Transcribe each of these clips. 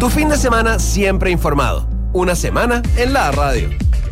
Tu fin de semana siempre informado. Una semana en la radio.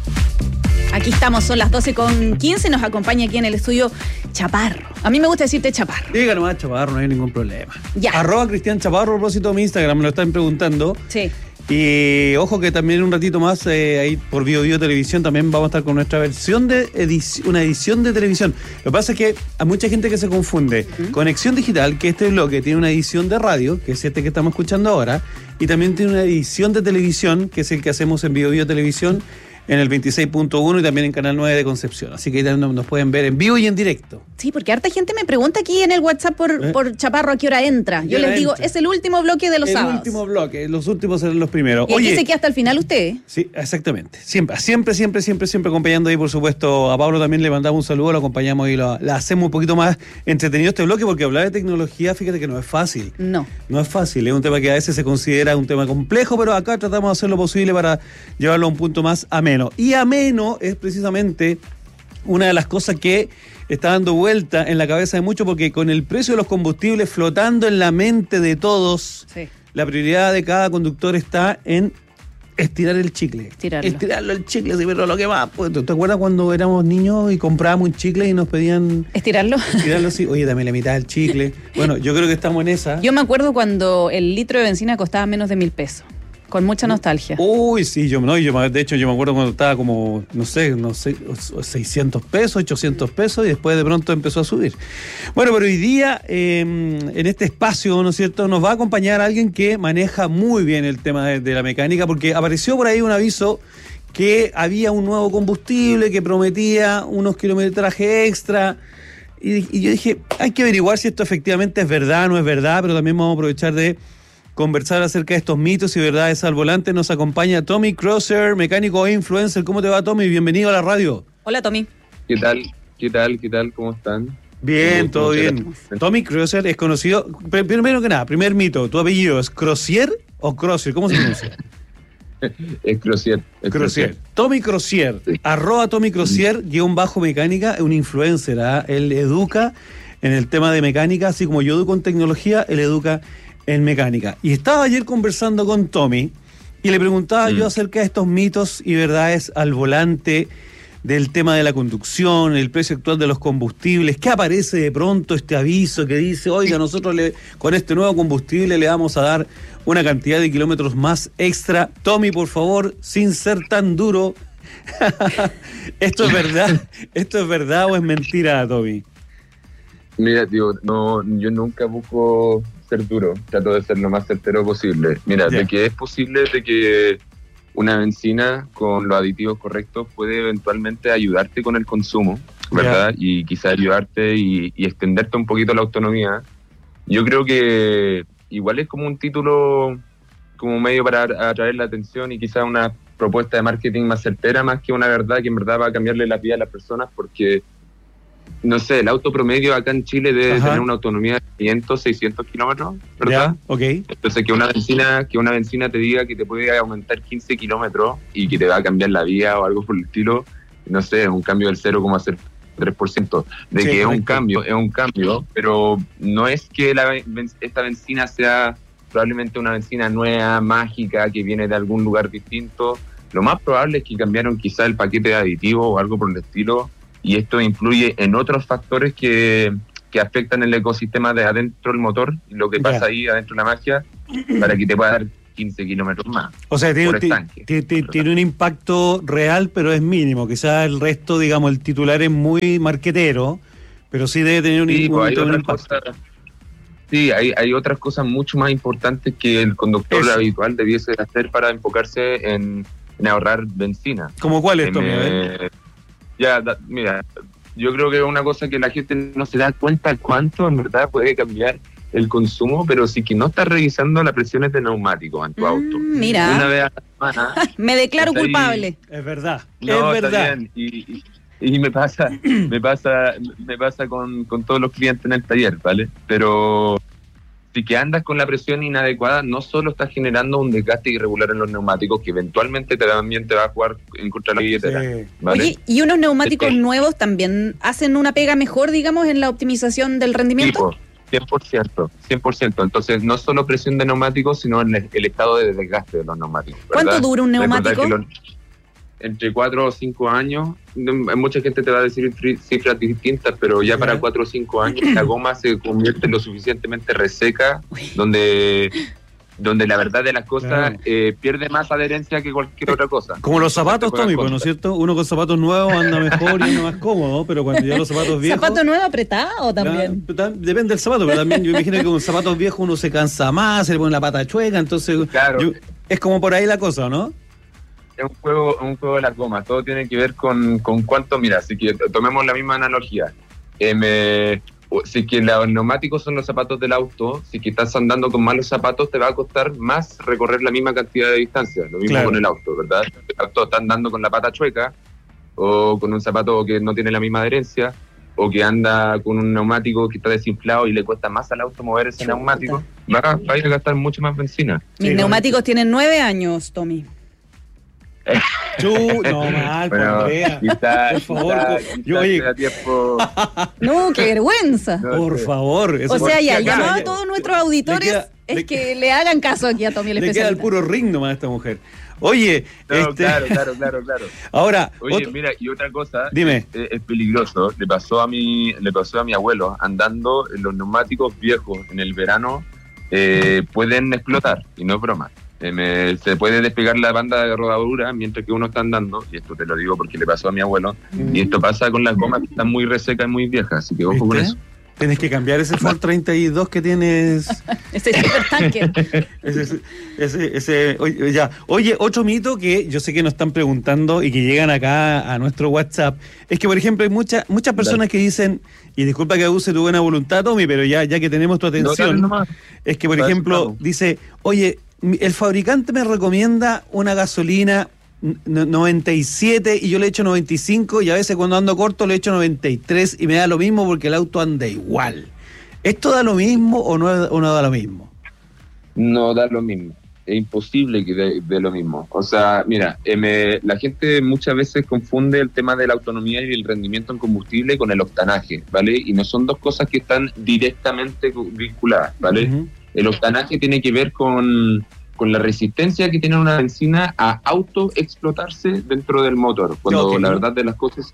Aquí estamos, son las 12:15, nos acompaña aquí en el estudio Chaparro. A mí me gusta decirte Chaparro. Diga nomás Chaparro, no hay ningún problema. Ya. @Cristian Chaparro, a propósito de mi Instagram, me lo están preguntando. Sí. Y ojo que también un ratito más, ahí por Bio Televisión, también vamos a estar con nuestra versión de una edición de televisión. Lo que pasa es que hay mucha gente que se confunde. Conexión Digital, que este bloque tiene una edición de radio, que es este que estamos escuchando ahora, y también tiene una edición de televisión, que es el que hacemos en Bio Televisión, en el 26.1 y también en Canal 9 de Concepción. Así que ahí también nos pueden ver en vivo y en directo. Sí, porque harta gente me pregunta aquí en el WhatsApp por Chaparro a qué hora entra. Yo les digo, es el último bloque de los sábados. El último bloque, los últimos serán los primeros. Y aquí se queda hasta el final usted. Sí, exactamente. Siempre acompañando ahí, por supuesto, a Pablo también le mandamos un saludo, lo acompañamos y la hacemos un poquito más entretenido este bloque, porque hablar de tecnología, fíjate que no es fácil. No es fácil, es un tema que a veces se considera un tema complejo, pero acá tratamos de hacer lo posible para llevarlo a un punto más ameno. Y ameno es precisamente una de las cosas que está dando vuelta en la cabeza de muchos, porque con el precio de los combustibles flotando en la mente de todos, sí, la prioridad de cada conductor está en estirar el chicle. Estirarlo el chicle, sí, pero lo que más. Pues, ¿te acuerdas cuando éramos niños y comprábamos un chicle y nos pedían estirarlo? Estirarlo, sí. Oye, dame la mitad del chicle. Bueno, yo creo que estamos en esa. Yo me acuerdo cuando el litro de benzina costaba menos de 1.000 pesos. Con mucha nostalgia. Uy, sí, de hecho yo me acuerdo cuando estaba como, no sé, 600 pesos, 800 pesos, y después de pronto empezó a subir. Bueno, pero hoy día, en este espacio, ¿no es cierto?, nos va a acompañar alguien que maneja muy bien el tema de la mecánica, porque apareció por ahí un aviso que había un nuevo combustible que prometía unos kilometrajes extra, y yo dije, hay que averiguar si esto efectivamente es verdad, no es verdad, pero también vamos a aprovechar de conversar acerca de estos mitos y verdades al volante. Nos acompaña Tommy Crosser, mecánico e influencer. ¿Cómo te va, Tommy? Bienvenido a la radio. Hola, Tommy. ¿Qué tal? ¿Cómo están? Bien, todo bien. Tommy Crosser es conocido, primero que nada, primer mito, ¿tu apellido es Crosier o Crosser? ¿Cómo se pronuncia? Es Crosier. Tommy Crosier, sí. @Tommy Crosier, _mecánica, es un influencer, ¿eh? Él educa en el tema de mecánica, así como yo educo en tecnología, él educa en mecánica. Y estaba ayer conversando con Tommy y le preguntaba yo acerca de estos mitos y verdades al volante, del tema de la conducción, el precio actual de los combustibles, que aparece de pronto este aviso que dice, oiga, nosotros con este nuevo combustible le vamos a dar una cantidad de kilómetros más extra. Tommy, por favor, sin ser tan duro, ¿esto es verdad o es mentira, Tommy? Mira, tío, no, yo nunca busco ser duro, trato de ser lo más certero posible. Mira, de que es posible de que una benzina con los aditivos correctos puede eventualmente ayudarte con el consumo, ¿verdad? Y quizás ayudarte y extenderte un poquito la autonomía. Yo creo que igual es como un título, como medio para atraer la atención y quizás una propuesta de marketing más certera, más que una verdad que en verdad va a cambiarle la vida a las personas, porque no sé, el auto promedio acá en Chile debe tener una autonomía de 500, 600 kilómetros, ¿verdad? Okay. Entonces que una benzina te diga que te puede aumentar 15 kilómetros y que te va a cambiar la vida o algo por el estilo, no sé, es un cambio del 0,03%. De que es un cambio, pero no es que esta benzina sea probablemente una benzina nueva, mágica, que viene de algún lugar distinto. Lo más probable es que cambiaron quizá el paquete de aditivos o algo por el estilo, y esto influye en otros factores que afectan el ecosistema de adentro del motor y lo que pasa ahí adentro de la máquina para que te pueda dar 15 kilómetros más. O sea, tiene un impacto real, pero es mínimo. Quizás el resto, digamos, el titular es muy marquetero, pero sí debe tener un impacto. Sí, hay otras cosas mucho más importantes que el conductor habitual debiese hacer para enfocarse en ahorrar benzina. ¿Cómo cuál es, Tommy? Mira, yo creo que es una cosa que la gente no se da cuenta cuánto en verdad puede cambiar el consumo, pero sí que no estás revisando las presiones de neumáticos en tu auto. Mira. Una vez a la semana. Me declaro culpable. Es verdad. No, es verdad. Está bien. Y me pasa con todos los clientes en el taller, ¿vale? Pero si que andas con la presión inadecuada, no solo estás generando un desgaste irregular en los neumáticos, que eventualmente también te va a jugar en contra de la billetera. Sí. ¿Vale? Oye, ¿y unos neumáticos nuevos también hacen una pega mejor, digamos, en la optimización del rendimiento? 100%. Entonces, no solo presión de neumáticos, sino el estado de desgaste de los neumáticos. ¿Verdad? ¿Cuánto dura un neumático? Entre 4 o 5 años, mucha gente te va a decir cifras distintas, pero ya para 4 o 5 años la goma se convierte lo suficientemente reseca, donde la verdad de las cosas pierde más adherencia que cualquier otra cosa. Como los zapatos, Tommy, pues, ¿no es cierto? Uno con zapatos nuevos anda mejor y anda más cómodo, pero cuando ya los zapatos viejos... ¿Zapato nuevo apretado también? Depende del zapato, pero también yo imagino que con zapatos viejos uno se cansa más, se le pone la pata chueca, entonces... Claro. Es como por ahí la cosa, ¿no? Es un juego de las gomas, todo tiene que ver con cuánto, mira, así que tomemos la misma analogía. Si que los neumáticos son los zapatos del auto, si que estás andando con malos zapatos, te va a costar más recorrer la misma cantidad de distancia. Lo mismo con el auto, ¿verdad? El auto está andando con la pata chueca, o con un zapato que no tiene la misma adherencia, o que anda con un neumático que está desinflado y le cuesta más al auto mover ese neumático, va a ir a gastar mucho más benzina. Mis neumáticos tienen 9 años, Tommy. No mal, bueno, por favor. No, qué vergüenza. Por favor. O sea, ya llamado a todos nuestros auditores que le hagan caso aquí a Tommy el especialista. Le queda el puro ring nomás a esta mujer. Oye, claro. Ahora, mira, y otra cosa, dime. Es peligroso. Le pasó a mi abuelo andando en los neumáticos viejos en el verano, pueden explotar, y no es broma. Se puede despegar la banda de rodadura mientras que uno está andando, y esto te lo digo porque le pasó a mi abuelo, y esto pasa con las gomas que están muy resecas y muy viejas, así que ojo con eso. Tienes que cambiar ese Ford 32 que tienes. Ese supertanque. Oye, otro mito que yo sé que nos están preguntando y que llegan acá a nuestro WhatsApp, es que, por ejemplo, hay muchas personas que dicen, y disculpa que abuse tu buena voluntad, Tommy, pero ya que tenemos tu atención, es que, por ejemplo, dice, oye, el fabricante me recomienda una gasolina 97 y yo le echo 95 y a veces cuando ando corto le echo 93 y me da lo mismo porque el auto anda igual. ¿Esto da lo mismo o no da lo mismo? No da lo mismo. Es imposible que dé lo mismo. O sea, mira, la gente muchas veces confunde el tema de la autonomía y el rendimiento en combustible con el octanaje, ¿vale? Y no son dos cosas que están directamente vinculadas, ¿vale? Uh-huh. El octanaje tiene que ver con la resistencia que tiene una benzina a autoexplotarse dentro del motor. Cuando la verdad de las cosas...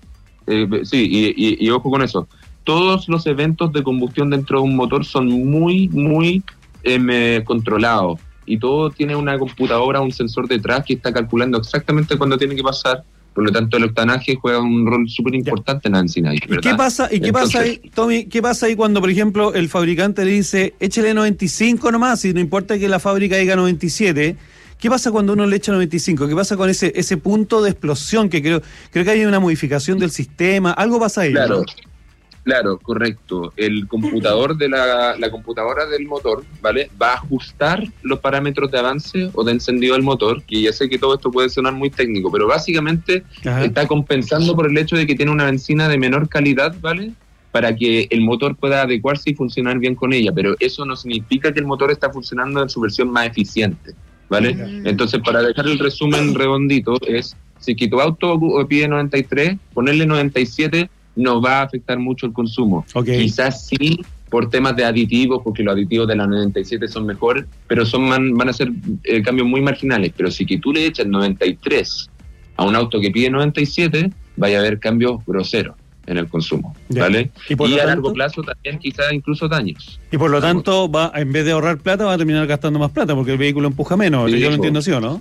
y ojo con eso. Todos los eventos de combustión dentro de un motor son muy, muy controlados. Y todo tiene una computadora, un sensor detrás que está calculando exactamente cuándo tiene que pasar. Por lo tanto, el octanaje juega un rol súper importante en la benzina. ¿Y qué pasa ahí, Tommy? ¿Qué pasa ahí cuando, por ejemplo, el fabricante le dice, échale 95 nomás, y no importa que la fábrica diga 97? ¿Qué pasa cuando uno le echa 95? ¿Qué pasa con ese punto de explosión? Que creo que hay una modificación del sistema. Algo pasa ahí, claro. ¿no? Claro, correcto. El computador de la computadora del motor, ¿vale? Va a ajustar los parámetros de avance o de encendido del motor, que ya sé que todo esto puede sonar muy técnico, pero básicamente está compensando por el hecho de que tiene una benzina de menor calidad, ¿vale? Para que el motor pueda adecuarse y funcionar bien con ella, pero eso no significa que el motor está funcionando en su versión más eficiente, ¿vale? Entonces, para dejar el resumen redondito, es, si que tu auto pide 93, ponerle 97 no va a afectar mucho el consumo. Quizás sí por temas de aditivos, porque los aditivos de la 97 son mejores, pero van a ser cambios muy marginales. Pero si que tú le echas 93 a un auto que pide 97, vaya a haber cambios groseros en el consumo, ¿vale? Y a largo plazo también quizás incluso daños. Y por lo tanto, en vez de ahorrar plata, va a terminar gastando más plata, porque el vehículo empuja menos. Yo lo entiendo así, ¿o no?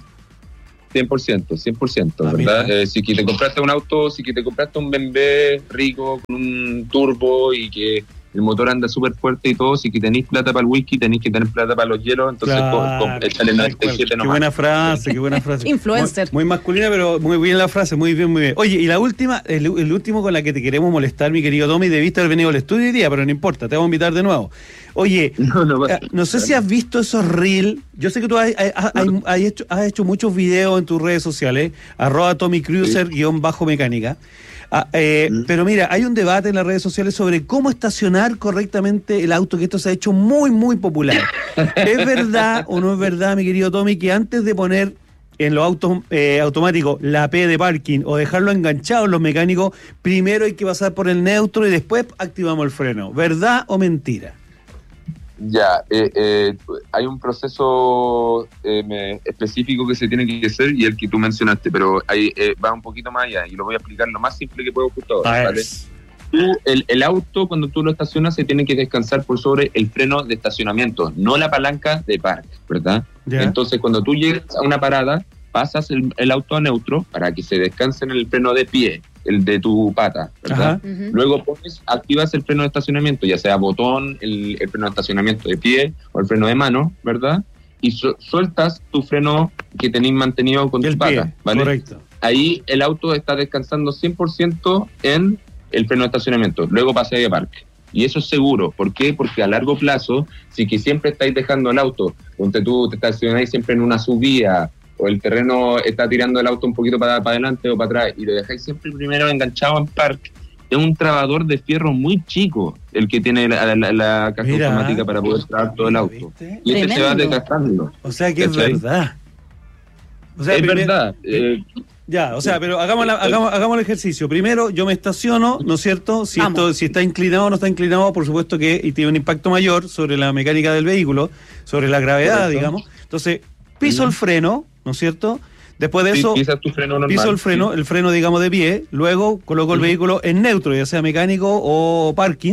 100%, ¿verdad? Si que te compraste un auto, si que te compraste un BMW rico con un turbo y que el motor anda súper fuerte y todo, si que tenéis plata para el whisky, tenéis que tener plata para los hielos, entonces échale 97 nomás. Qué buena frase. Influencer. Muy masculina, pero muy bien la frase, muy bien. Oye, y la última, el último con la que te queremos molestar, mi querido Tommy, debiste haber venido al estudio hoy día, pero no importa, te vamos a invitar de nuevo. Oye, no sé si has visto esos reels. Yo sé que tú has hecho muchos videos en tus redes sociales, @TommyCruiser_mecánica. Pero mira, hay un debate en las redes sociales sobre cómo estacionar correctamente el auto, que esto se ha hecho muy, muy popular. ¿Es verdad o no es verdad, mi querido Tommy, que antes de poner en los autos automáticos la P de parking o dejarlo enganchado en los mecánicos, primero hay que pasar por el neutro y después activamos el freno? ¿Verdad o mentira? Ya, hay un proceso específico que se tiene que hacer y el que tú mencionaste, pero ahí va un poquito más allá y lo voy a explicar lo más simple que puedo justo ahora, ¿vale? El auto, cuando tú lo estacionas, se tiene que descansar por sobre el freno de estacionamiento, no la palanca de park, ¿verdad? Yeah. Entonces, cuando tú llegas a una parada, pasas el auto a neutro para que se descanse en el freno de pie, el de tu pata, ¿verdad? Uh-huh. Luego activas el freno de estacionamiento, ya sea botón, el freno de estacionamiento de pie o el freno de mano, ¿verdad? Y sueltas tu freno que tenés mantenido con tu pata, ¿vale? Correcto. Ahí el auto está descansando 100% en el freno de estacionamiento, luego pasa a parque. Y eso es seguro. ¿Por qué? Porque a largo plazo, si que siempre estáis dejando el auto, donde tú te estacionáis siempre en una subida, o el terreno está tirando el auto un poquito para adelante o para atrás, y lo dejáis siempre primero enganchado en parque, es un trabador de fierro muy chico el que tiene la caja automática para poder trabar todo el auto. ¿Viste? Y este se va desgastando. O sea que es verdad. O sea, es verdad. Ya, o sea, pero hagamos el ejercicio. Primero, yo me estaciono, ¿no es cierto? Si está inclinado o no está inclinado, por supuesto que y tiene un impacto mayor sobre la mecánica del vehículo, sobre la gravedad, correcto, digamos. Entonces, piso el freno, ¿no es cierto? Después de eso, tu freno normal, piso el freno, digamos, de pie, luego coloco el vehículo en neutro, ya sea mecánico o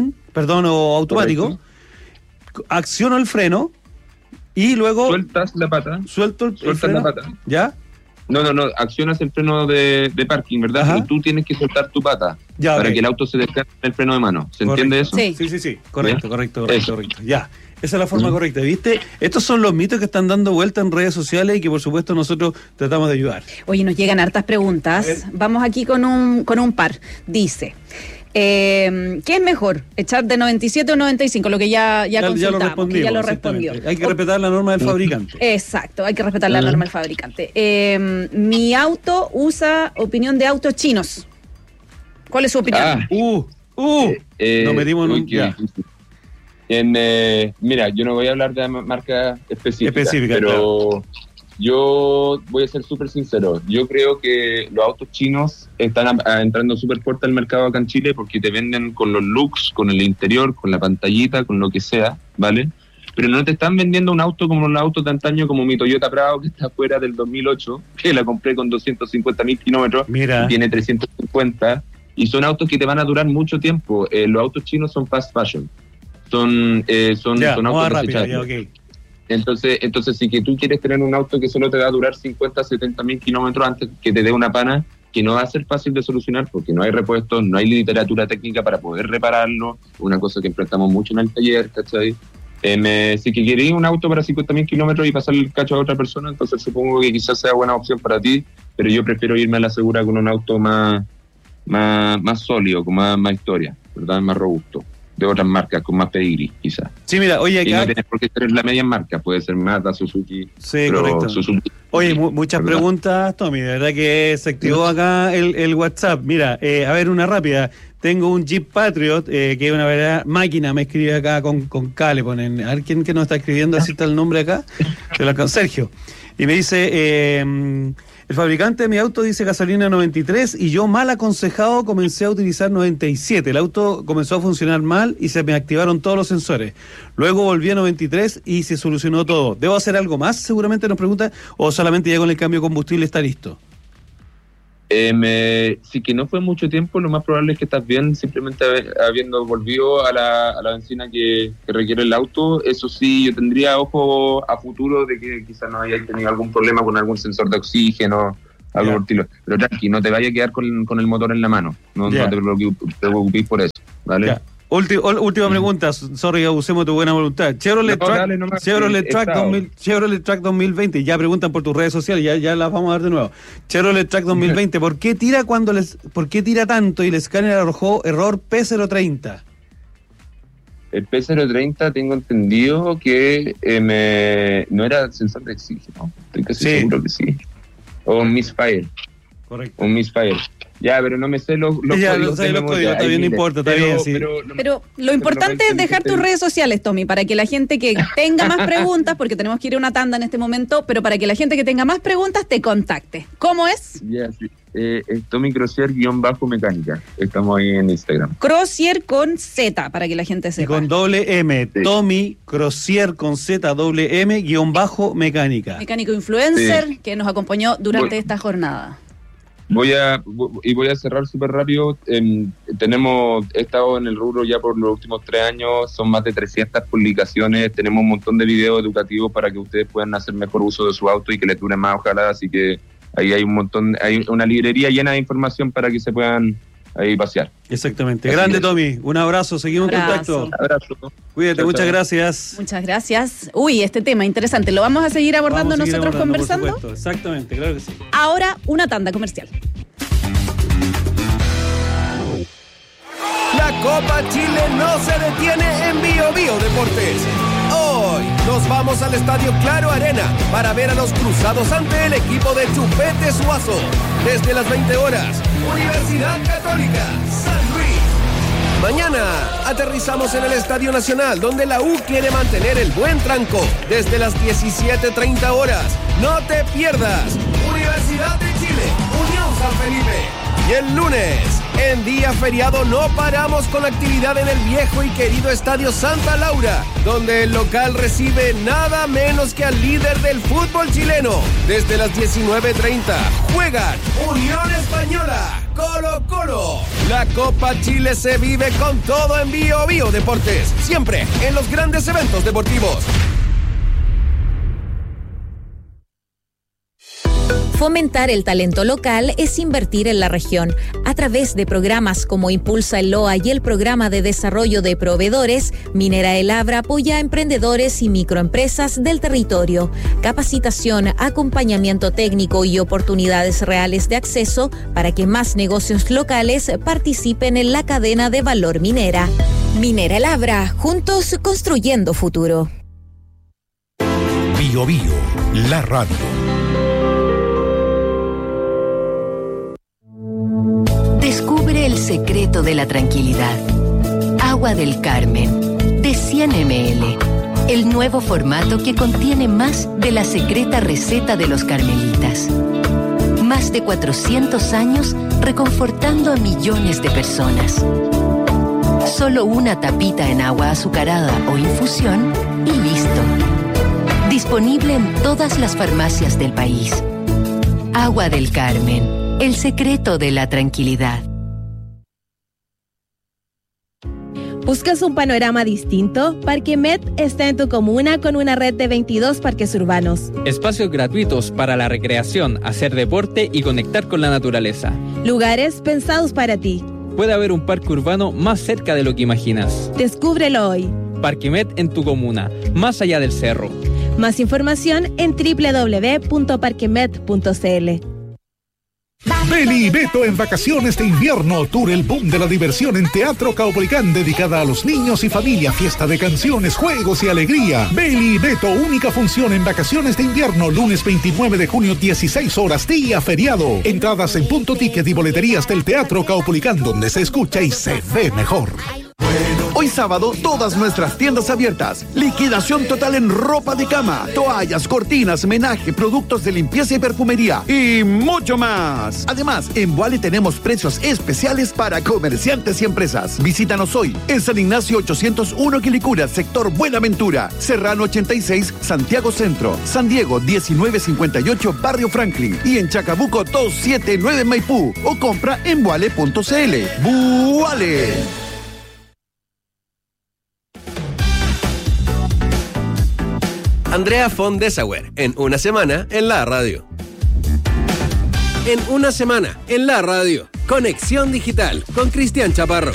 o automático. Correcto. Acciono el freno y luego... Sueltas la pata. Sueltas la pata. ¿Ya? No, accionas el freno de parking, ¿verdad? Ajá. Y tú tienes que soltar tu pata para que el auto se descanse en el freno de mano. ¿Se entiende eso? Sí. Correcto. Ya, esa es la forma correcta, ¿viste? Estos son los mitos que están dando vuelta en redes sociales y que por supuesto nosotros tratamos de ayudar. Oye, nos llegan hartas preguntas. Vamos aquí con un par. Dice... ¿qué es mejor? ¿Echar de 97 o 95? Lo que ya consultamos, ya lo respondió. Hay que respetar la norma del fabricante. Exacto, hay que respetar la norma del fabricante. Mi auto usa opinión de autos chinos. ¿Cuál es su opinión? Nos metimos mira, yo no voy a hablar de marca específica, pero... Claro. Yo voy a ser súper sincero, yo creo que los autos chinos están entrando súper fuerte al mercado acá en Chile porque te venden con los looks, con el interior, con la pantallita, con lo que sea, ¿vale? Pero no te están vendiendo un auto como los autos de antaño, como mi Toyota Prado, que está fuera del 2008, que la compré con 250.000 kilómetros, tiene 350, y son autos que te van a durar mucho tiempo. Los autos chinos son fast fashion, son autos desechables. Okay. Entonces, si que tú quieres tener un auto que solo te va a durar 50-70.000 kilómetros antes que te dé una pana, que no va a ser fácil de solucionar porque no hay repuestos, no hay literatura técnica para poder repararlo, una cosa que enfrentamos mucho en el taller, ¿cachai? Si que queréis un auto para 50.000 kilómetros y pasarle el cacho a otra persona, entonces supongo que quizás sea buena opción para ti, pero yo prefiero irme a la segura con un auto más sólido, con más historia, ¿verdad? Más robusto. De otras marcas con más pedigrí, quizás. Sí, mira, oye, acá... Y no tienes por qué ser la media marca, puede ser Mazda, Suzuki. Sí, correcto. Suzuki, oye, muchas ¿verdad? Preguntas, Tommy, de verdad que se activó acá el WhatsApp. Mira, a ver, una rápida. Tengo un Jeep Patriot, que es una verdadera máquina, me escribe acá con K, le ponen. A ver, ¿quién que nos está escribiendo? Así está el nombre acá. Sergio. Y me dice... el fabricante de mi auto dice gasolina 93 y yo mal aconsejado comencé a utilizar 97. El auto comenzó a funcionar mal y se me activaron todos los sensores. Luego volví a 93 y se solucionó todo. ¿Debo hacer algo más? Seguramente nos pregunta, o solamente ya con el cambio de combustible está listo. Si que no fue mucho tiempo, lo más probable es que estás bien, simplemente habiendo volvido a la benzina que requiere el auto. Eso sí, yo tendría ojo a futuro de que quizás no hayas tenido algún problema con algún sensor de oxígeno, algo por el estilo. Pero tranqui, no te vayas a quedar con el motor en la mano, no te preocupes por eso, ¿vale? Ya. Última pregunta, sorry, abusemos de tu buena voluntad. Chevrolet Track 2020, ya preguntan por tus redes sociales, ya las vamos a dar de nuevo. Chevrolet Track 2020, ¿por qué tira tanto y el escáner arrojó error P030? El P030 tengo entendido que no era sensor de oxígeno, estoy casi seguro que sí. O un misfire. Correcto. Un misfire. Ya, pero no me sé los códigos. Los códigos, está bien, no importa, está bien, sí. Pero lo importante es dejar tus redes sociales, Tommy, para que la gente que tenga más preguntas, porque tenemos que ir a una tanda en este momento, pero para que la gente que tenga más preguntas te contacte. ¿Cómo es? Ya, sí. Tommy Crozier-mecánica. Estamos ahí en Instagram. Crozier con Z, para que la gente sepa. Y con doble M. Sí. Tommy Crozier con Z, doble M, ¡mecánica! Mecánico influencer que nos acompañó durante esta jornada. Voy a cerrar súper rápido. He estado en el rubro ya por los últimos 3 años, son más de 300 publicaciones, tenemos un montón de videos educativos para que ustedes puedan hacer mejor uso de su auto y que les dure más, ojalá, así que ahí hay hay una librería llena de información para que se puedan ahí pasear. Exactamente. Así grande, Tommy. Un abrazo. Seguimos en contacto. Abrazo. Cuídate, chao, muchas gracias. Muchas gracias. Uy, este tema interesante. ¿Lo vamos a seguir abordando nosotros conversando? Exactamente, claro que sí. Ahora, una tanda comercial. La Copa Chile no se detiene en Bio Bio Deportes. Hoy nos vamos al Estadio Claro Arena para ver a los cruzados ante el equipo de Chupete Suazo. Desde las 20 horas, Universidad Católica, San Luis. Mañana aterrizamos en el Estadio Nacional, donde la U quiere mantener el buen tranco. Desde las 17:30 horas, no te pierdas. Universidad de Chile, Unión San Felipe. Y el lunes, en día feriado, no paramos con actividad en el viejo y querido Estadio Santa Laura, donde el local recibe nada menos que al líder del fútbol chileno. Desde las 19:30, juegan Unión Española, Colo-Colo. La Copa Chile se vive con todo en Bio Bio Deportes, siempre en los grandes eventos deportivos. Fomentar el talento local es invertir en la región. A través de programas como Impulsa el LOA y el Programa de Desarrollo de Proveedores, Minera El Abra apoya a emprendedores y microempresas del territorio. Capacitación, acompañamiento técnico y oportunidades reales de acceso para que más negocios locales participen en la cadena de valor minera. Minera El Abra, juntos construyendo futuro. Bio Bio, la radio. Descubre el secreto de la tranquilidad. Agua del Carmen, de 100 ml. El nuevo formato que contiene más de la secreta receta de los carmelitas. Más de 400 años reconfortando a millones de personas. Solo una tapita en agua azucarada o infusión y listo. Disponible en todas las farmacias del país. Agua del Carmen. El secreto de la tranquilidad. ¿Buscas un panorama distinto? Parquemet está en tu comuna con una red de 22 parques urbanos. Espacios gratuitos para la recreación, hacer deporte y conectar con la naturaleza. Lugares pensados para ti. Puede haber un parque urbano más cerca de lo que imaginas. Descúbrelo hoy. Parquemet en tu comuna, más allá del cerro. Más información en www.parquemet.cl. Beli y Beto en vacaciones de invierno, tour el boom de la diversión en Teatro Caupolicán, dedicada a los niños y familia, fiesta de canciones, juegos y alegría. Beli y Beto, única función en vacaciones de invierno, lunes 29 de junio, 16 horas, día feriado. Entradas en Punto Ticket y boleterías del Teatro Caupolicán, donde se escucha y se ve mejor. Hoy sábado, todas nuestras tiendas abiertas. Liquidación total en ropa de cama, toallas, cortinas, menaje, productos de limpieza y perfumería y mucho más. Además, en Vuale tenemos precios especiales para comerciantes y empresas. Visítanos hoy en San Ignacio 801 Quilicura, sector Buenaventura, Serrano 86, Santiago Centro, San Diego 1958, Barrio Franklin y en Chacabuco 279 Maipú o compra en vuale.cl. ¡Vuale! Andrea von Dessauer, en Una Semana en la Radio. En Una Semana en la Radio. Conexión Digital con Cristian Chaparro.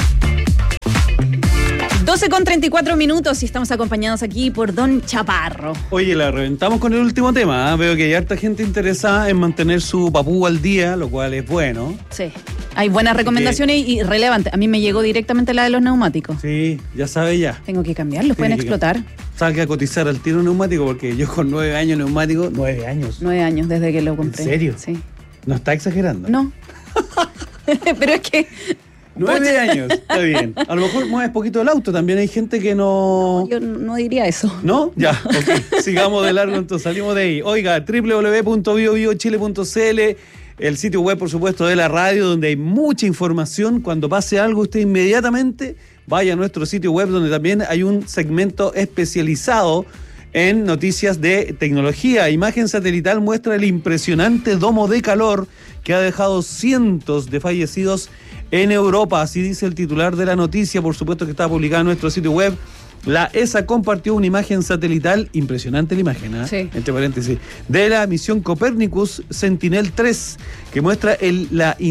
12:34 y estamos acompañados aquí por Don Chaparro. Oye, la reventamos con el último tema. Veo que hay harta gente interesada en mantener su papú al día, lo cual es bueno. Sí, hay buenas recomendaciones y relevantes. A mí me llegó directamente la de los neumáticos. Sí, ya sabe ya. Tengo que cambiarlos, pueden explotar. Salga a cotizar al tiro neumático, porque yo con 9 años neumático, 9 años. 9 años desde que lo compré. ¿En serio? Sí. ¿No está exagerando? No. Pero es que... 9 años, está bien. A lo mejor mueves poquito el auto, también hay gente que no... Yo no diría eso. ¿No? Ya, ok. Sigamos de largo, entonces salimos de ahí. Oiga, www.biobiochile.cl, el sitio web, por supuesto, de la radio, donde hay mucha información. Cuando pase algo, usted inmediatamente vaya a nuestro sitio web, donde también hay un segmento especializado en noticias de tecnología. Imagen satelital muestra el impresionante domo de calor que ha dejado cientos de fallecidos en Europa. Así dice el titular de la noticia, por supuesto que está publicada en nuestro sitio web. La ESA compartió una imagen satelital, impresionante la imagen, sí, entre paréntesis, de la misión Copernicus Sentinel-3, que muestra el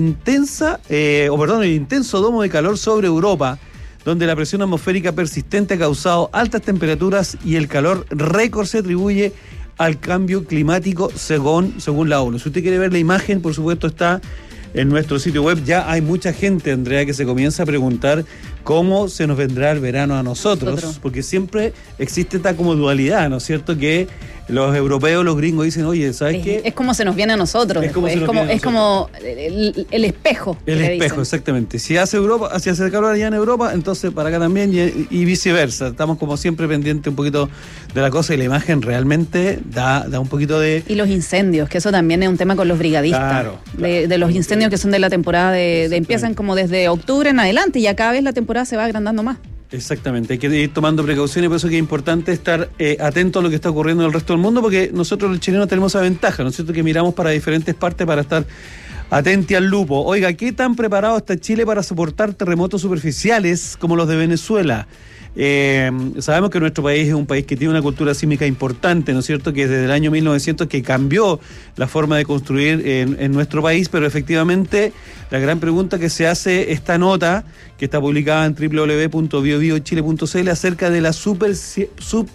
intenso domo de calor sobre Europa, donde la presión atmosférica persistente ha causado altas temperaturas y el calor récord se atribuye al cambio climático según la ONU. Si usted quiere ver la imagen, por supuesto está en nuestro sitio web. Ya hay mucha gente, Andrea, que se comienza a preguntar cómo se nos vendrá el verano a nosotros, porque siempre existe esta como dualidad, ¿no es cierto? Que los europeos, los gringos dicen, oye, ¿sabes qué? Es como se nos viene a nosotros. Es como el espejo. El espejo, exactamente. Si hace calor allá en Europa, entonces para acá también y viceversa. Estamos como siempre pendientes un poquito de la cosa y la imagen realmente da un poquito de... Y los incendios, que eso también es un tema con los brigadistas. Claro. De los incendios que son de la temporada empiezan como desde octubre en adelante y ya cada vez la temporada se va agrandando más. Exactamente, hay que ir tomando precauciones, por eso que es importante estar atento a lo que está ocurriendo en el resto del mundo, porque nosotros los chilenos tenemos esa ventaja, ¿no es cierto?, que miramos para diferentes partes para estar atentos al lupo. Oiga, ¿qué tan preparado está Chile para soportar terremotos superficiales como los de Venezuela? Sabemos que nuestro país es un país que tiene una cultura sísmica importante, ¿no es cierto?, que desde el año 1900 que cambió la forma de construir en nuestro país, pero efectivamente la gran pregunta que se hace esta nota, que está publicada en www.biobiochile.cl acerca de la superficie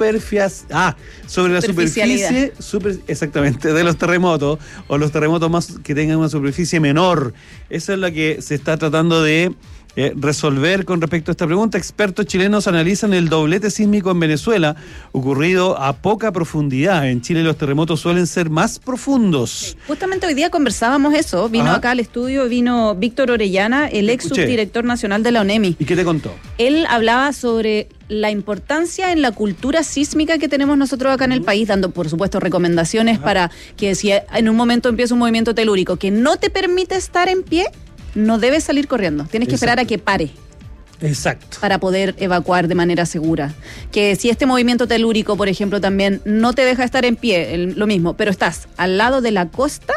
exactamente, de los terremotos, o los terremotos más que tengan una superficie menor. Esa es la que se está tratando de resolver con respecto a esta pregunta. Expertos chilenos analizan el doblete sísmico en Venezuela ocurrido a poca profundidad. En Chile los terremotos suelen ser más profundos. Sí. Justamente hoy día conversábamos eso. Vino acá al estudio, vino Víctor Orellana, el ex subdirector nacional de la ONEMI. ¿Y qué te contó? Él hablaba sobre la importancia en la cultura sísmica que tenemos nosotros acá en el país, dando por supuesto recomendaciones para que si en un momento empieza un movimiento telúrico que no te permite estar en pie, no debes salir corriendo, tienes que esperar a que pare. Exacto. Para poder evacuar de manera segura. Que si este movimiento telúrico, por ejemplo, también no te deja estar en pie, lo mismo, pero estás al lado de la costa,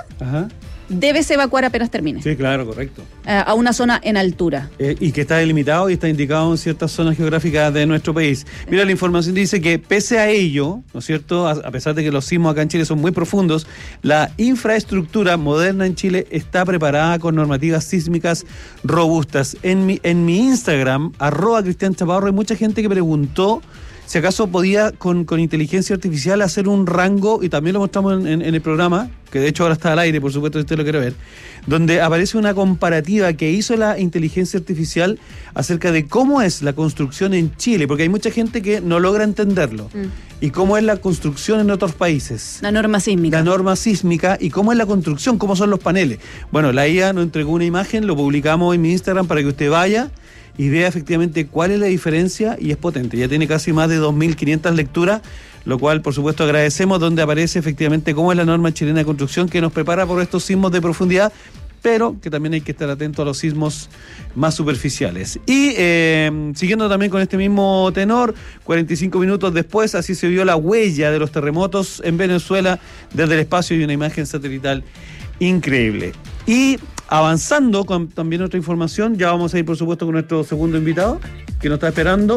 debes evacuar apenas termine. Sí, claro, correcto. A una zona en altura. Y que está delimitado y está indicado en ciertas zonas geográficas de nuestro país. Mira, la información dice que pese a ello, ¿no es cierto?, a pesar de que los sismos acá en Chile son muy profundos, la infraestructura moderna en Chile está preparada con normativas sísmicas robustas. En mi Instagram, @CristianChaparro, hay mucha gente que preguntó si acaso podía con inteligencia artificial hacer un rango, y también lo mostramos en el programa, que de hecho ahora está al aire, por supuesto, si usted lo quiere ver, donde aparece una comparativa que hizo la inteligencia artificial acerca de cómo es la construcción en Chile, porque hay mucha gente que no logra entenderlo, y cómo es la construcción en otros países. La norma sísmica. La norma sísmica y cómo es la construcción, cómo son los paneles. Bueno, la IA nos entregó una imagen, lo publicamos en mi Instagram para que usted vaya y vea efectivamente cuál es la diferencia, y es potente. Ya tiene casi más de 2.500 lecturas, lo cual por supuesto agradecemos, donde aparece efectivamente cómo es la norma chilena de construcción que nos prepara por estos sismos de profundidad, pero que también hay que estar atento a los sismos más superficiales. Y siguiendo también con este mismo tenor, 45 minutos después, así se vio la huella de los terremotos en Venezuela desde el espacio, y una imagen satelital increíble. Y avanzando con también otra información, ya vamos a ir por supuesto con nuestro segundo invitado que nos está esperando.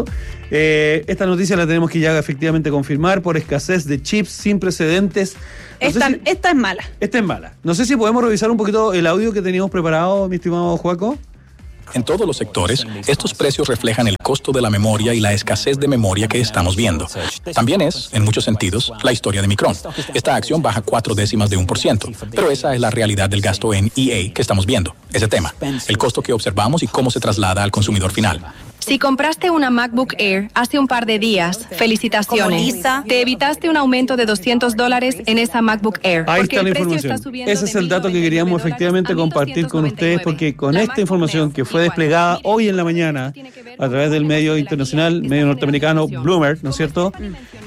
Esta noticia la tenemos que ya efectivamente confirmar por escasez de chips sin precedentes. Esta es mala. Esta es mala. No sé si podemos revisar un poquito el audio que teníamos preparado, mi estimado Joaco. En todos los sectores, estos precios reflejan el costo de la memoria y la escasez de memoria que estamos viendo. También es, en muchos sentidos, la historia de Micron. Esta acción baja 0.4%, pero esa es la realidad del gasto en EA que estamos viendo. Ese tema, el costo que observamos y cómo se traslada al consumidor final. Si compraste una MacBook Air hace un par de días, felicitaciones. Te evitaste un aumento de $200 en esa MacBook Air. Ahí está la información. Ese es el dato que queríamos efectivamente compartir con ustedes, porque con esta información que fue desplegada hoy en la mañana a través del medio internacional, medio norteamericano, Bloomberg, ¿no es cierto?,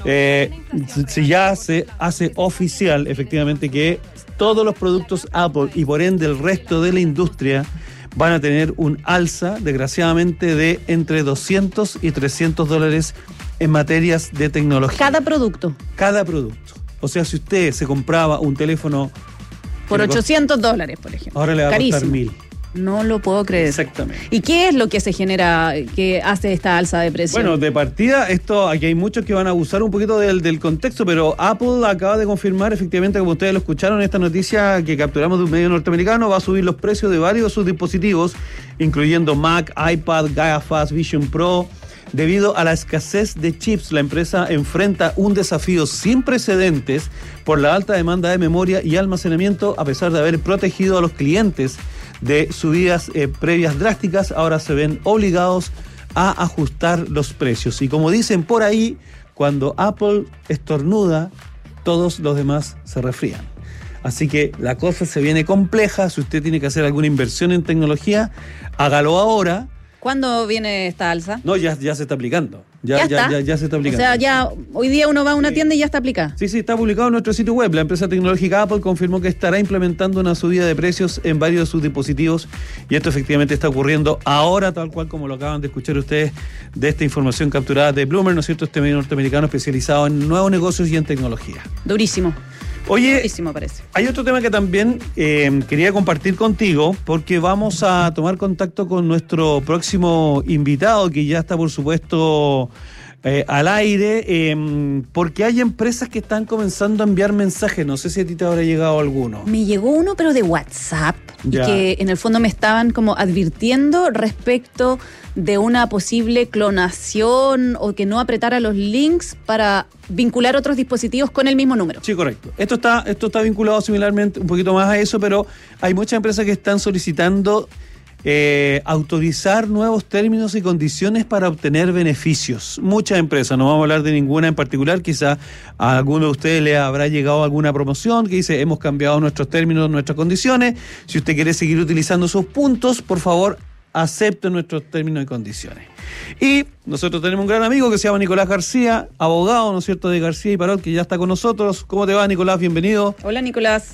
si ya se hace oficial efectivamente que todos los productos Apple y por ende el resto de la industria van a tener un alza, desgraciadamente, de entre $200 y $300 en materias de tecnología. Cada producto. Cada producto. O sea, si usted se compraba un teléfono por $800, por ejemplo. Ahora le va a costar $1,000. No lo puedo creer. Exactamente. ¿Y qué es lo que se genera, que hace esta alza de precios? Bueno, de partida, aquí hay muchos que van a abusar un poquito del contexto, pero Apple acaba de confirmar, efectivamente, como ustedes lo escucharon, esta noticia que capturamos de un medio norteamericano, va a subir los precios de varios de sus dispositivos, incluyendo Mac, iPad, gafas, Vision Pro. Debido a la escasez de chips, la empresa enfrenta un desafío sin precedentes por la alta demanda de memoria y almacenamiento, a pesar de haber protegido a los clientes de subidas previas drásticas. Ahora se ven obligados a ajustar los precios. Y como dicen por ahí, cuando Apple estornuda, todos los demás se resfrían. Así que la cosa se viene compleja. Si usted tiene que hacer alguna inversión en tecnología, hágalo ahora. ¿Cuándo viene esta alza? No, ya se está aplicando. Ya se está aplicando. O sea, ya hoy día uno va a una tienda y ya está aplicada. Sí, está publicado en nuestro sitio web. La empresa tecnológica Apple confirmó que estará implementando una subida de precios en varios de sus dispositivos, y esto efectivamente está ocurriendo ahora, tal cual como lo acaban de escuchar ustedes de esta información capturada de Bloomberg, ¿no es cierto? Este medio norteamericano especializado en nuevos negocios y en tecnología. Durísimo. Oye, parece. Hay otro tema que también quería compartir contigo, porque vamos a tomar contacto con nuestro próximo invitado, que ya está, por supuesto, al aire, porque hay empresas que están comenzando a enviar mensajes. No sé si a ti te habrá llegado alguno. Me llegó uno, pero de WhatsApp, ya. Y que en el fondo me estaban como advirtiendo respecto de una posible clonación o que no apretara los links para vincular otros dispositivos con el mismo número. Sí, correcto. Esto está vinculado similarmente un poquito más a eso, pero hay muchas empresas que están solicitando autorizar nuevos términos y condiciones para obtener beneficios. Muchas empresas, no vamos a hablar de ninguna en particular, quizá a alguno de ustedes le habrá llegado alguna promoción que dice: hemos cambiado nuestros términos, nuestras condiciones, si usted quiere seguir utilizando sus puntos, por favor acepte nuestros términos y condiciones. Y nosotros tenemos un gran amigo que se llama Nicolás García, abogado, ¿no es cierto?, de García y Parol, que ya está con nosotros. ¿Cómo te va, Nicolás? Bienvenido. Hola, Nicolás.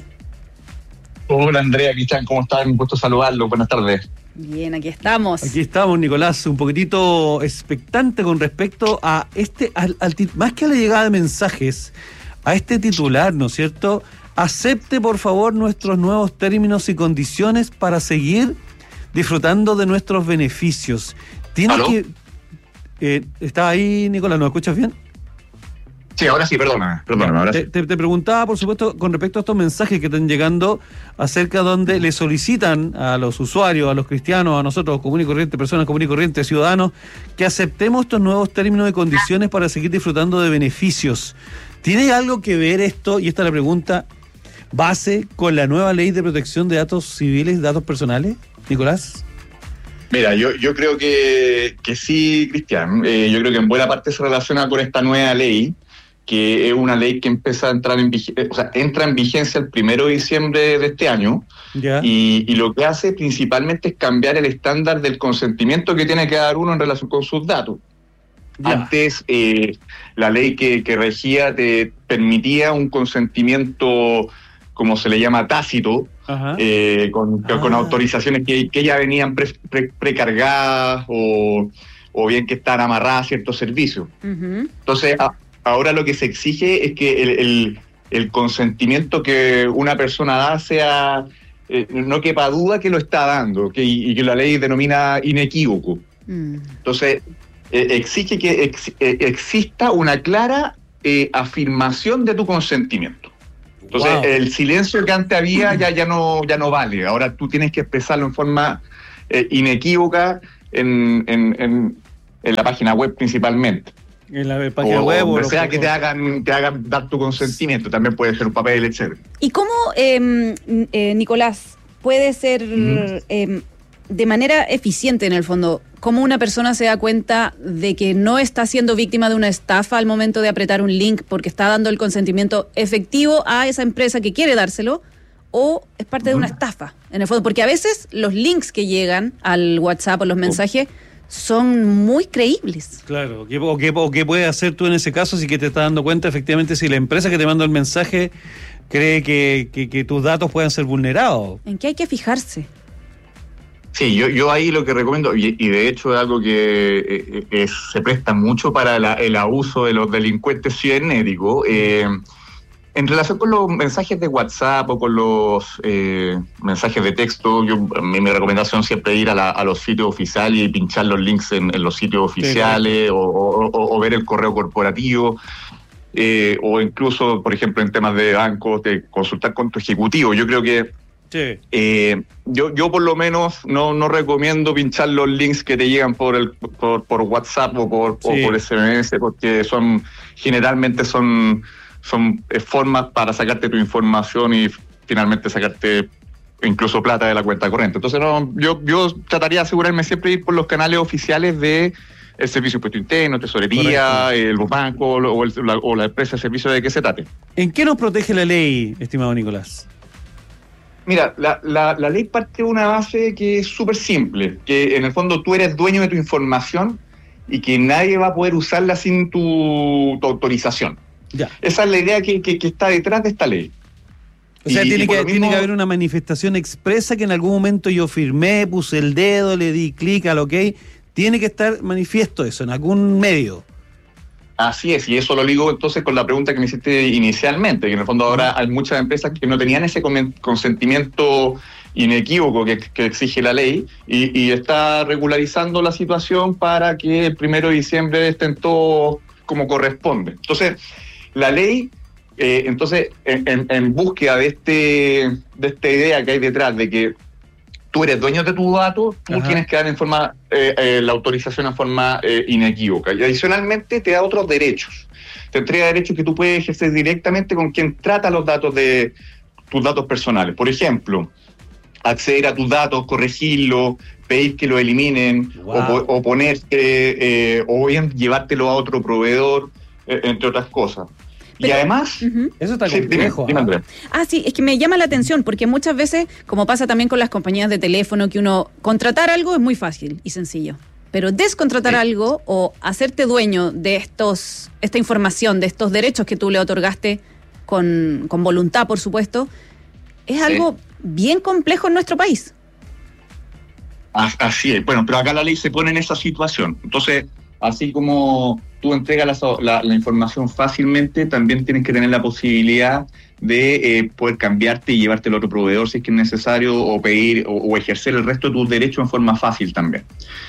Hola, Andrea, Cristian, ¿cómo están? Un gusto saludarlo. Buenas tardes. Bien, aquí estamos. Aquí estamos, Nicolás, un poquitito expectante con respecto a más que a la llegada de mensajes, a este titular, ¿no es cierto? Acepte, por favor, nuestros nuevos términos y condiciones para seguir disfrutando de nuestros beneficios. Tienes que... ¿Está ahí, Nicolás? ¿Nos escuchas bien? Sí, ahora sí, perdóname, ahora sí. Te preguntaba, por supuesto, con respecto a estos mensajes que están llegando acerca donde le solicitan a los usuarios, a los cristianos, a nosotros, común y corriente, personas común y corriente, ciudadanos, que aceptemos estos nuevos términos y condiciones para seguir disfrutando de beneficios. ¿Tiene algo que ver esto, y esta es la pregunta, base con la nueva ley de protección de datos civiles y datos personales, Nicolás? Mira, yo creo que sí, Cristian. Yo creo que en buena parte se relaciona con esta nueva ley, que es una ley que empieza a entrar entra en vigencia el 1 de diciembre de este año. Ya. Y lo que hace principalmente es cambiar el estándar del consentimiento que tiene que dar uno en relación con sus datos. Ya. Antes, la ley que regía te permitía un consentimiento, como se le llama, tácito, con autorizaciones que ya venían precargadas o bien que están amarradas a ciertos servicios. Uh-huh. Entonces, ahora lo que se exige es que el consentimiento que una persona da sea, no quepa duda que lo está dando, y que la ley denomina inequívoco. Entonces, exige que exista una clara afirmación de tu consentimiento. Entonces, el silencio que antes había ya no vale. Ahora tú tienes que expresarlo en forma inequívoca en la página web principalmente. En la página web o sea que te hagan dar tu consentimiento, también puede ser un papel, etc. ¿Y cómo, Nicolás, puede ser de manera eficiente en el fondo, cómo una persona se da cuenta de que no está siendo víctima de una estafa al momento de apretar un link porque está dando el consentimiento efectivo a esa empresa que quiere dárselo, o es parte de una estafa en el fondo? Porque a veces los links que llegan al WhatsApp o los mensajes son muy creíbles. Claro, o qué puedes hacer tú en ese caso si que te estás dando cuenta efectivamente si la empresa que te manda el mensaje cree que tus datos puedan ser vulnerados. ¿En qué hay que fijarse? Sí, yo ahí lo que recomiendo, y de hecho es algo que se presta mucho para el abuso de los delincuentes cibernéticos, en relación con los mensajes de WhatsApp o con los mensajes de texto, mi recomendación siempre es ir a los sitios oficiales y pinchar los links en los sitios oficiales, o ver el correo corporativo, o incluso, por ejemplo, en temas de bancos, de consultar con tu ejecutivo. Yo creo que yo por lo menos no recomiendo pinchar los links que te llegan por WhatsApp o por SMS, porque generalmente son formas para sacarte tu información y finalmente sacarte incluso plata de la cuenta corriente. Entonces yo trataría de asegurarme siempre de ir por los canales oficiales de el Servicio de Impuesto Interno, Tesorería, el banco o la empresa de servicio de que se trate. ¿En qué nos protege la ley, estimado Nicolás? Mira, la ley parte de una base que es súper simple, que en el fondo tú eres dueño de tu información y que nadie va a poder usarla sin tu autorización. Ya. Esa es la idea que está detrás de esta ley. O sea, tiene que haber una manifestación expresa que en algún momento yo firmé, puse el dedo, le di clic al OK. Tiene que estar manifiesto eso en algún medio. Así es, y eso lo ligo entonces con la pregunta que me hiciste inicialmente, que en el fondo ahora hay muchas empresas que no tenían ese consentimiento inequívoco que exige la ley y está regularizando la situación para que el 1 de diciembre estén todos como corresponde. Entonces, la ley, en búsqueda de esta idea que hay detrás de que tú eres dueño de tus datos, tú tienes que dar la autorización en forma inequívoca. Y adicionalmente te da otros derechos. Te entrega derechos que tú puedes ejercer directamente con quien trata los datos de tus datos personales. Por ejemplo, acceder a tus datos, corregirlos, pedir que lo eliminen, o ponerte, o bien llevártelo a otro proveedor, entre otras cosas. Pero, y además... Eso está complejo. Dime, Andrea. Sí, es que me llama la atención, porque muchas veces, como pasa también con las compañías de teléfono, que uno contratar algo es muy fácil y sencillo, pero descontratar algo o hacerte dueño de esta información, de estos derechos que tú le otorgaste con voluntad, por supuesto, es algo bien complejo en nuestro país. Así es. Bueno, pero acá la ley se pone en esa situación. Entonces, así como tú entregas la información fácilmente, también tienes que tener la posibilidad de poder cambiarte y llevarte al otro proveedor si es que es necesario, o pedir o ejercer el resto de tus derechos en forma fácil también.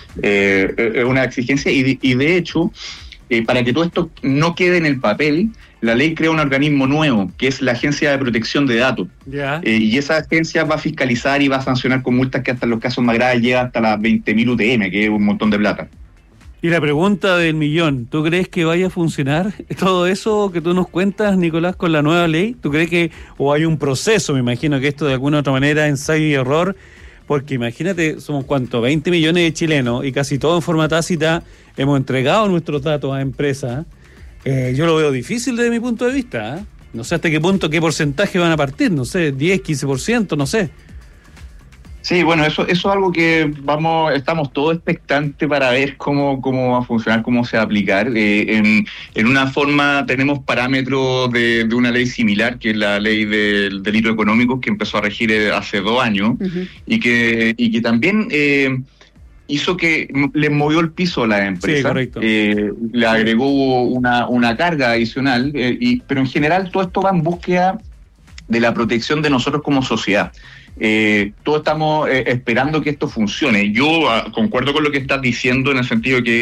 Es una exigencia y de hecho, para que todo esto no quede en el papel, la ley crea un organismo nuevo, que es la Agencia de Protección de Datos. Y esa agencia va a fiscalizar y va a sancionar con multas que hasta en los casos más graves llega hasta las 20.000 UTM, que es un montón de plata. Y la pregunta del millón, ¿tú crees que vaya a funcionar todo eso que tú nos cuentas, Nicolás, con la nueva ley? ¿Tú crees que, o hay un proceso, me imagino que esto de alguna u otra manera, ensayo y error? Porque imagínate, somos 20 millones de chilenos y casi todos en forma tácita hemos entregado nuestros datos a empresas. Yo lo veo difícil desde mi punto de vista. No sé hasta qué punto, qué porcentaje van a partir, no sé, 10, 15%, no sé. Sí, bueno, eso es algo que estamos todos expectantes para ver cómo va a funcionar, cómo se va a aplicar. En una forma tenemos parámetros de una ley similar, que es la ley del delito económico, que empezó a regir hace 2 años, y que también hizo que le movió el piso a la empresa. Sí, correcto. Le agregó una carga adicional, pero en general todo esto va en búsqueda de la protección de nosotros como sociedad. Todos estamos esperando que esto funcione. Yo concuerdo con lo que estás diciendo en el sentido que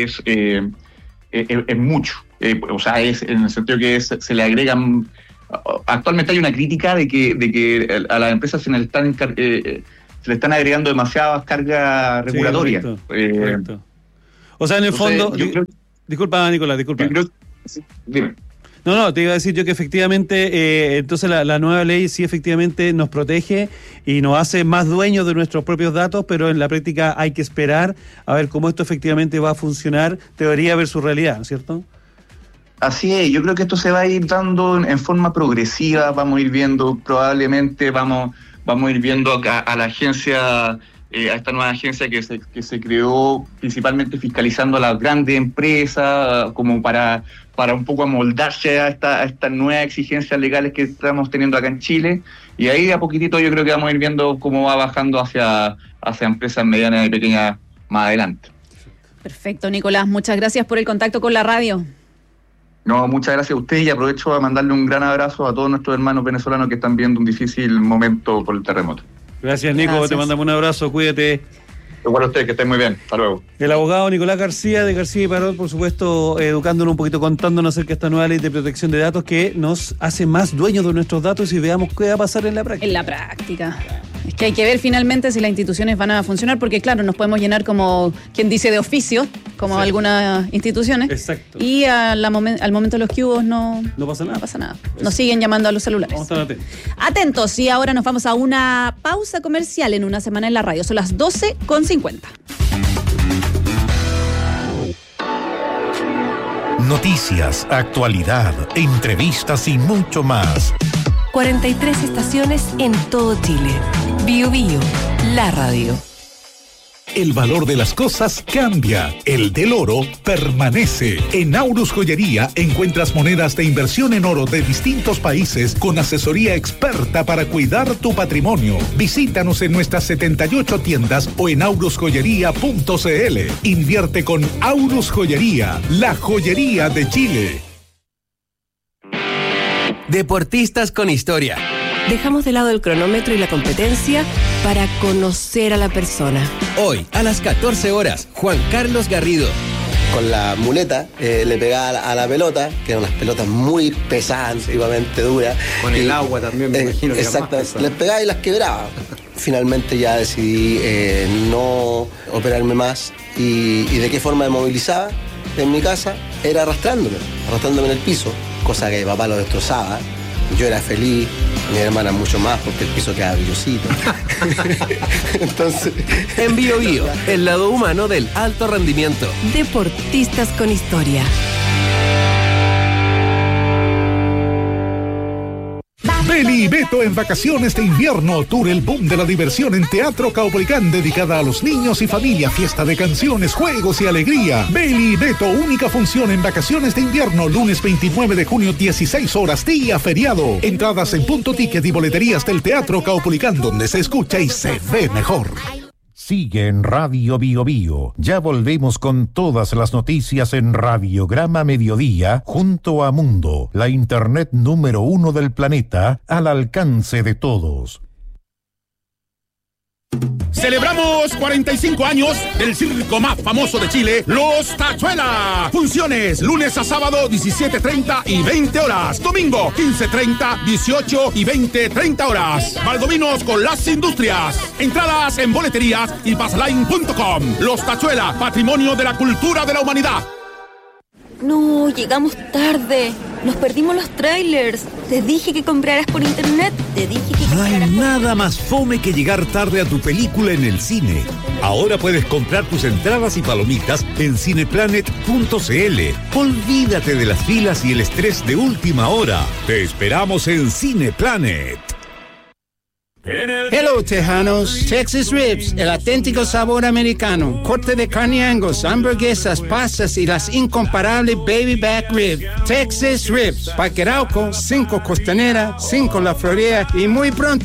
es mucho. O sea, es en el sentido que se le agregan... Actualmente hay una crítica de que a las empresas se le están agregando demasiadas cargas regulatorias. Correcto. O sea, en el fondo... Disculpa, Nicolás, disculpa. Dime. No, te iba a decir yo que efectivamente, entonces la nueva ley sí efectivamente nos protege y nos hace más dueños de nuestros propios datos, pero en la práctica hay que esperar a ver cómo esto efectivamente va a funcionar, debería ver su realidad, ¿no es cierto? Así es, yo creo que esto se va a ir dando en forma progresiva, vamos a ir viendo, probablemente vamos a ir viendo a la agencia a esta nueva agencia que se creó principalmente fiscalizando a las grandes empresas, como para un poco amoldarse a estas nuevas exigencias legales que estamos teniendo acá en Chile, y ahí a poquitito yo creo que vamos a ir viendo cómo va bajando hacia empresas medianas y pequeñas más adelante. Perfecto, Nicolás, muchas gracias por el contacto con la radio. No, muchas gracias a ustedes, y aprovecho a mandarle un gran abrazo a todos nuestros hermanos venezolanos que están viendo un difícil momento por el terremoto. Gracias, Nico, gracias. Te mandamos un abrazo, cuídate. Igual a ustedes, que estén muy bien, hasta luego. El abogado Nicolás García de García y Parot, por supuesto, educándonos un poquito, contándonos acerca de esta nueva ley de protección de datos que nos hace más dueños de nuestros datos, y veamos qué va a pasar en la práctica. En la práctica. Es que hay que ver finalmente si las instituciones van a funcionar, porque claro, nos podemos llenar como quien dice de oficio, como algunas instituciones. Exacto. Y al momento de los cubos no pasa nada. No pasa nada. Nos siguen llamando a los celulares. Vamos a estar atentos. Atentos, y ahora nos vamos a una pausa comercial en Una Semana en la Radio. Son las 12:50. Noticias, actualidad, entrevistas y mucho más. 43 estaciones en todo Chile. Bio Bio, la radio. El valor de las cosas cambia. El del oro permanece. En Aurus Joyería encuentras monedas de inversión en oro de distintos países con asesoría experta para cuidar tu patrimonio. Visítanos en nuestras 78 tiendas o en aurusjoyería.cl. Invierte con Aurus Joyería, la joyería de Chile. Deportistas con historia. Dejamos de lado el cronómetro y la competencia para conocer a la persona. Hoy, a las 14 horas, Juan Carlos Garrido. Con la muleta le pegaba a la pelota, que eran unas pelotas muy pesadas, antiguamente duras. Con el agua también, me imagino que exacto, les pegaba y las quebraba. Finalmente ya decidí no operarme más, y de qué forma me movilizaba en mi casa era arrastrándome en el piso, cosa que mi papá lo destrozaba. Yo era feliz, mi hermana mucho más, porque el piso quedaba brillosito. Entonces, en Bio Bio, el lado humano del alto rendimiento. Deportistas con historia. Beli y Beto en vacaciones de invierno, tour el boom de la diversión en Teatro Caupolicán, dedicada a los niños y familia, fiesta de canciones, juegos y alegría. Beli y Beto, única función en vacaciones de invierno, lunes 29 de junio, 16 horas, día feriado. Entradas en Punto Ticket y boleterías del Teatro Caupolicán, donde se escucha y se ve mejor. Sigue en Radio Bio Bio. Ya volvemos con todas las noticias en Radiograma Mediodía, junto a Mundo, la internet número 1 del planeta, al alcance de todos. Celebramos 45 años del circo más famoso de Chile, Los Tachuela. Funciones lunes a sábado 17:30 y 20 horas. Domingo 15:30, 18 y 20:30 horas. Valdominos con las industrias. Entradas en boleterías y passline.com. Los Tachuela, patrimonio de la cultura de la humanidad. No, llegamos tarde. Nos perdimos los trailers. Te dije que compraras por internet. No hay nada más fome que llegar tarde a tu película en el cine. Ahora puedes comprar tus entradas y palomitas en cineplanet.cl. Olvídate de las filas y el estrés de última hora. Te esperamos en Cineplanet. Hello, tejanos. Texas Ribs, el auténtico sabor americano. Corte de carne Angus, hamburguesas, pastas y las incomparables Baby Back Rib. Texas Ribs, Parque Arauco, 5 Costanera, 5 La Florida y muy pronto